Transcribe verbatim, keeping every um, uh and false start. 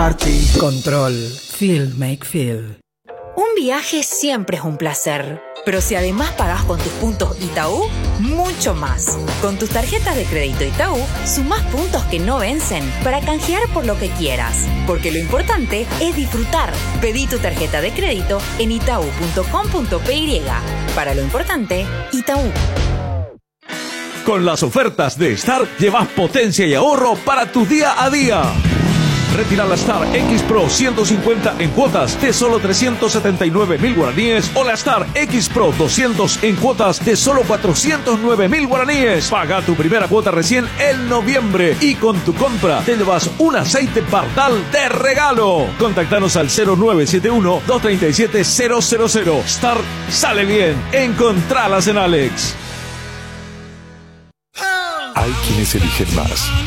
compartir. Control. Feel make feel. Un viaje siempre es un placer, pero si además pagás con tus puntos Itaú, mucho más. Con tus tarjetas de crédito Itaú, sumás puntos que no vencen para canjear por lo que quieras. Porque lo importante es disfrutar. Pedí tu tarjeta de crédito en itaú punto com punto pe y. Para lo importante, Itaú. Con las ofertas de Star, llevas potencia y ahorro para tu día a día. Retira la Star X Pro ciento cincuenta en cuotas de solo trescientos setenta y nueve mil guaraníes o la Star X Pro doscientos en cuotas de solo cuatrocientos nueve mil guaraníes. Paga tu primera cuota recién en noviembre y con tu compra te llevas un aceite Pardal de regalo. Contactanos al cero nueve siete uno, dos tres siete, cero cero cero. Star sale bien. Encontralas en Alex. Hay quienes eligen más.